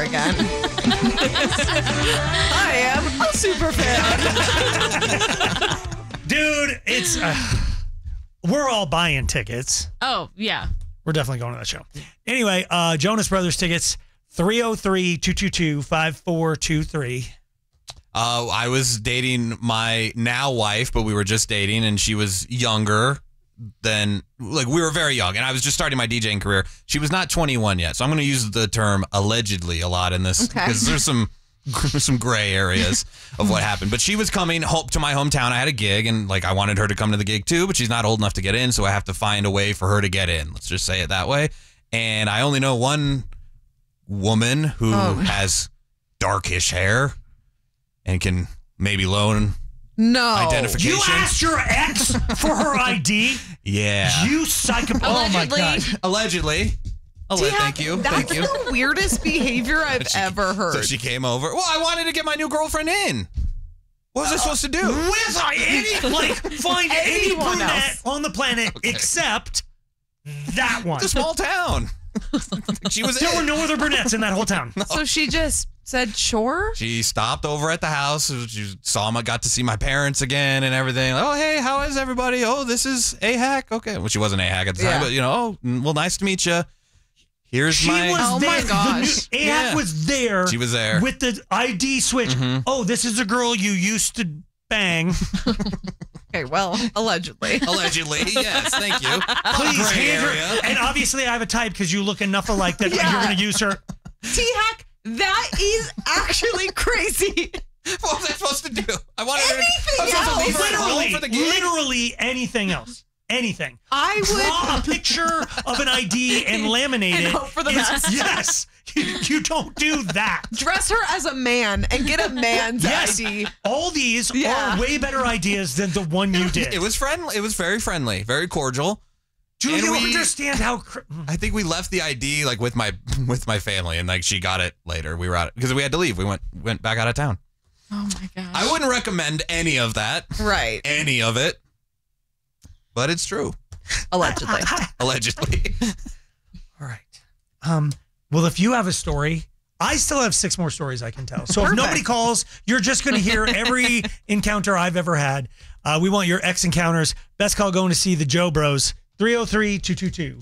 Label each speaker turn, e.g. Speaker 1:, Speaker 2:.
Speaker 1: again. I am a super fan.
Speaker 2: Dude, it's we're all buying tickets.
Speaker 3: Oh, yeah.
Speaker 2: We're definitely going to that show. Anyway, Jonas Brothers tickets, 303-222-5423.
Speaker 4: I was dating my now wife, but we were just dating, and she was younger than, like, we were very young, and I was just starting my DJing career. She was not 21 yet, so I'm going to use the term allegedly a lot in this because there's some gray areas of what happened. But she was coming home to my hometown. I had a gig, and like I wanted her to come to the gig too, but she's not old enough to get in, so I have to find a way for her to get in. Let's just say it that way. And I only know one woman who has darkish hair and can maybe loan identification.
Speaker 2: You asked your ex for her ID?
Speaker 4: Yeah.
Speaker 2: You psychopath. Oh my God.
Speaker 4: Allegedly. Thank you.
Speaker 1: That's the weirdest behavior I've ever heard.
Speaker 4: So she came over. Well, I wanted to get my new girlfriend in. What was I supposed to do?
Speaker 2: Find any brunette on the planet except that one.
Speaker 4: It's a small town.
Speaker 2: There were no other brunettes in that whole town.
Speaker 4: No.
Speaker 1: So she just said, sure?
Speaker 4: She stopped over at the house. She saw him. I got to see my parents again and everything. Oh, hey, how is everybody? Oh, this is AHAC. Okay. Well, she wasn't AHAC at the time, but, well, nice to meet you.
Speaker 2: She was there.
Speaker 1: My gosh.
Speaker 2: AHAC was there.
Speaker 4: She was there.
Speaker 2: With the ID switch. Mm-hmm. Oh, this is a girl you used to bang.
Speaker 1: Okay, well, allegedly.
Speaker 4: Allegedly, yes. Thank you.
Speaker 2: Please hand her. And obviously I have a type because you look enough alike that you're going to use her.
Speaker 1: T-Hack, that is actually crazy.
Speaker 4: What was I supposed to do? I wanted
Speaker 1: anything else.
Speaker 2: Literally anything else. Anything.
Speaker 1: I would
Speaker 2: draw a picture of an ID and laminate it.
Speaker 1: Hope for the best.
Speaker 2: Yes. You don't do that.
Speaker 1: Dress her as a man and get a man's ID.
Speaker 2: All these are way better ideas than the one you did.
Speaker 4: It was friendly. It was very friendly, very cordial.
Speaker 2: Do you understand how?
Speaker 4: I think we left the ID like with my family, and like she got it later. We were out because we had to leave. We went back out of town.
Speaker 1: Oh my gosh.
Speaker 4: I wouldn't recommend any of that.
Speaker 1: Right.
Speaker 4: Any of it. But it's true.
Speaker 1: Allegedly.
Speaker 4: Allegedly.
Speaker 2: All right. Well, if you have a story, I still have 6 more stories I can tell. So if nobody calls, you're just going to hear every encounter I've ever had. We want your ex encounters. Best call going to see the Joe Bros. 303-222